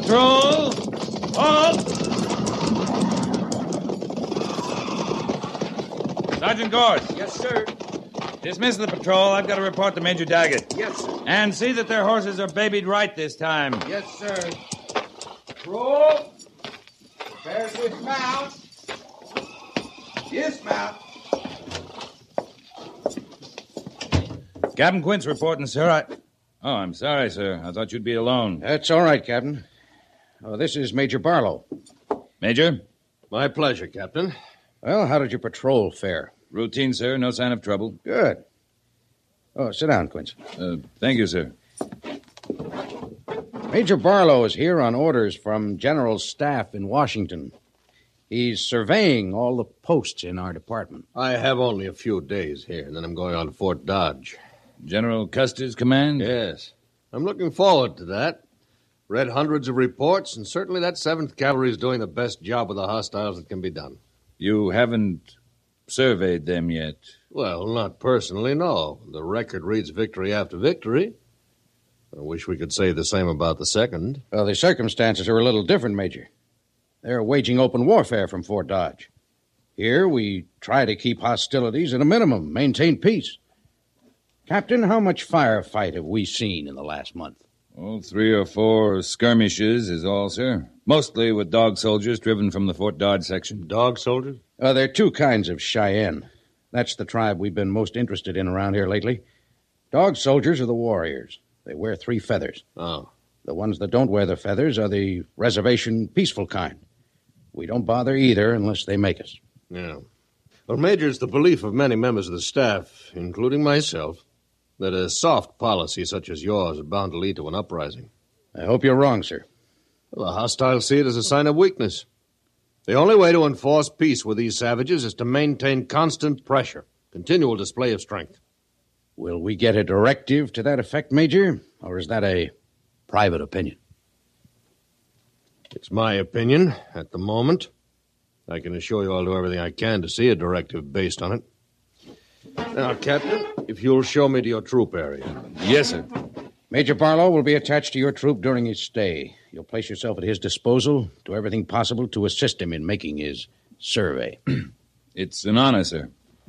patrol! Halt! Sergeant Gorse. Yes, sir. Dismiss the patrol. I've got to report to Major Daggett. Yes, sir. And see that their horses are babied right this time. Yes, sir. Roll. Prepare to dismount. Dismount. Captain Quint's reporting, sir. I'm sorry, sir. I thought you'd be alone. That's all right, Captain. This is Major Barlow. Major? My pleasure, Captain. Well, how did your patrol fare? Routine, sir. No sign of trouble. Good. Oh, sit down, Quince. Thank you, sir. Major Barlow is here on orders from General Staff in Washington. He's surveying all the posts in our department. I have only a few days here, and then I'm going on to Fort Dodge. General Custer's command? Yes. I'm looking forward to that. Read hundreds of reports, and certainly that 7th Cavalry is doing the best job with the hostiles that can be done. You haven't surveyed them yet? Well, not personally, no. The record reads victory after victory. I wish we could say the same about the 2nd. Well, the circumstances are a little different, Major. They're waging open warfare from Fort Dodge. Here, we try to keep hostilities at a minimum, maintain peace. Captain, how much firefight have we seen in the last month? 3 or 4 skirmishes is all, sir. Mostly with dog soldiers driven from the Fort Dodge section. Dog soldiers? There are 2 kinds of Cheyenne. That's the tribe we've been most interested in around here lately. Dog soldiers are the warriors. They wear 3 feathers. Oh. The ones that don't wear the feathers are the reservation peaceful kind. We don't bother either unless they make us. Yeah. Well, Major, it's the belief of many members of the staff, including myself, that a soft policy such as yours is bound to lead to an uprising. I hope you're wrong, sir. Well, the hostiles see it as a sign of weakness. The only way to enforce peace with these savages is to maintain constant pressure, continual display of strength. Will we get a directive to that effect, Major? Or is that a private opinion? It's my opinion at the moment. I can assure you I'll do everything I can to see a directive based on it. Now, Captain, if you'll show me to your troop area. Yes, sir. Major Barlow will be attached to your troop during his stay. You'll place yourself at his disposal, do everything possible to assist him in making his survey. It's an honor, sir.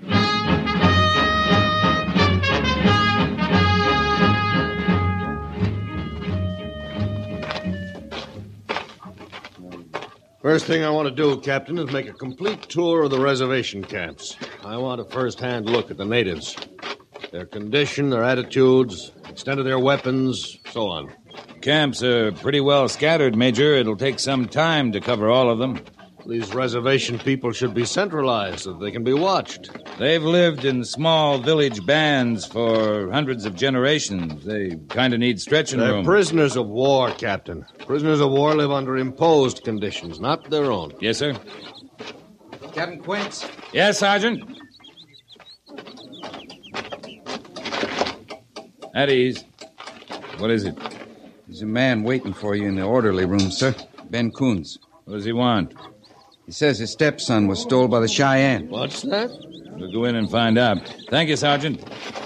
First thing I want to do, Captain, is make a complete tour of the reservation camps. I want a first-hand look at the natives. Their condition, their attitudes, extent of their weapons, so on. Camps are pretty well scattered, Major. It'll take some time to cover all of them. These reservation people should be centralized so that they can be watched. They've lived in small village bands for hundreds of generations. They kind of need stretching They're room. prisoners of war, Captain. Prisoners of war live under imposed conditions, not their own. Yes, sir. Captain Quince. Yes, Sergeant. At ease. What is it? There's a man waiting for you in the orderly room, sir. Ben Coons. What does he want? He says his stepson was stole by the Cheyenne. What's that? We'll go in and find out. Thank you, Sergeant.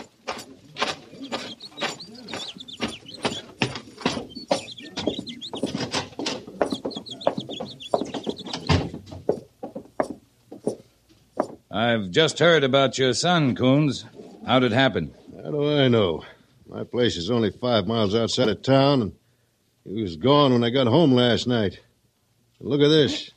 I've just heard about your son, Coons. How'd it happen? How do I know? My place is only 5 miles outside of town, and he was gone when I got home last night. Look at this.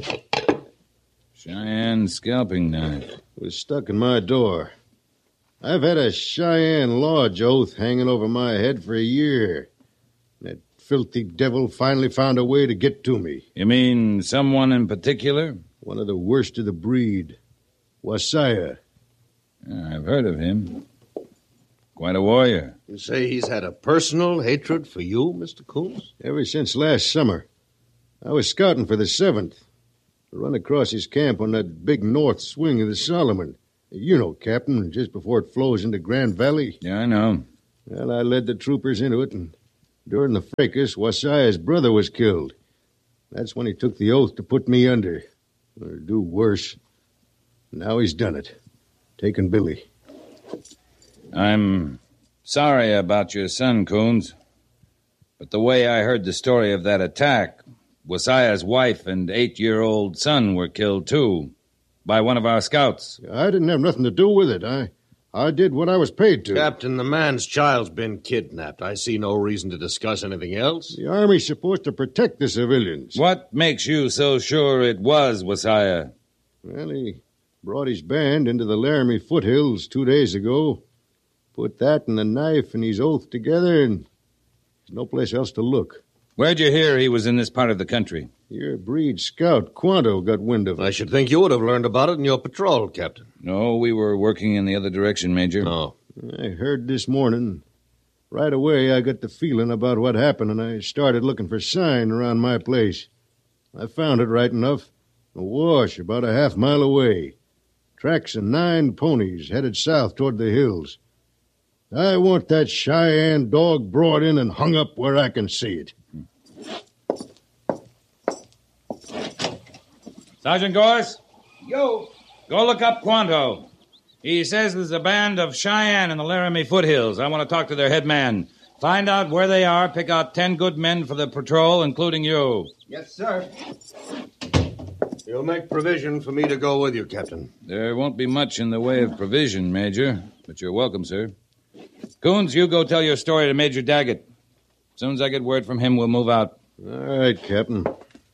Cheyenne scalping knife. It was stuck in my door. I've had a Cheyenne lodge oath hanging over my head for a year. That filthy devil finally found a way to get to me. You mean someone in particular? One of the worst of the breed. Wasaya. I've heard of him. Quite a warrior. You say he's had a personal hatred for you, Mr. Coons? Ever since last summer. I was scouting for the 7th. I run across his camp on that big north swing of the Solomon. You know, Captain, just before it flows into Grand Valley. Yeah, I know. Well, I led the troopers into it, and during the fracas, Wasaya's brother was killed. That's when he took the oath to put me under, or do worse. Now he's done it. Taken Billy. I'm sorry about your son, Coons. But the way I heard the story of that attack, Wasia's wife and 8-year-old son were killed, too, by one of our scouts. I didn't have nothing to do with it. I did what I was paid to. Captain, the man's child's been kidnapped. I see no reason to discuss anything else. The Army's supposed to protect the civilians. What makes you so sure it was Wasia? Well, he brought his band into the Laramie foothills 2 days ago. Put that and the knife and his oath together, and there's no place else to look. Where'd you hear he was in this part of the country? Your breed scout, Quanto, got wind of it. I should think you would have learned about it in your patrol, Captain. No, we were working in the other direction, Major. No. I heard this morning. Right away, I got the feeling about what happened, and I started looking for sign around my place. I found it right enough. A wash about a half-mile away. Tracks of 9 ponies headed south toward the hills. I want that Cheyenne dog brought in and hung up where I can see it. Sergeant Gorse, Yo. go look up Quanto. He says there's a band of Cheyenne in the Laramie foothills. I want to talk to their head man. Find out where they are, pick out 10 good men for the patrol, including you. Yes, sir. You'll make provision for me to go with you, Captain. There won't be much in the way of provision, Major, but you're welcome, sir. Coons, you go tell your story to Major Daggett. As soon as I get word from him, we'll move out. All right, Captain.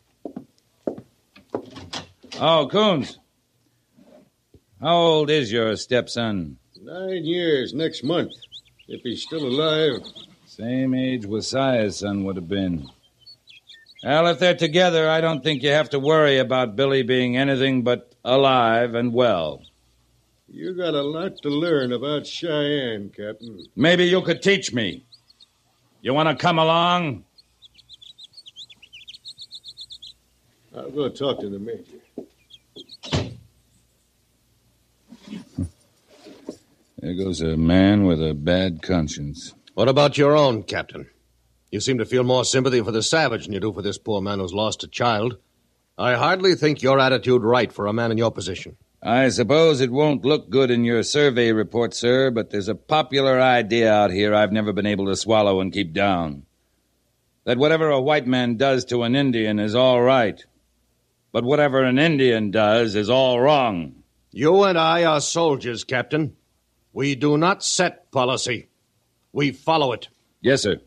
Oh, Coons. How old is your stepson? 9 years next month, if he's still alive. Same age Wasia's son would have been. Well, if they're together, I don't think you have to worry about Billy being anything but alive and well. You got a lot to learn about Cheyenne, Captain. Maybe you could teach me. You want to come along? I'll go talk to the major. There goes a man with a bad conscience. What about your own, Captain? You seem to feel more sympathy for the savage than you do for this poor man who's lost a child. I hardly think your attitude right for a man in your position. I suppose it won't look good in your survey report, sir, but there's a popular idea out here I've never been able to swallow and keep down. That whatever a white man does to an Indian is all right. But whatever an Indian does is all wrong. You and I are soldiers, Captain. We do not set policy. We follow it. Yes, sir.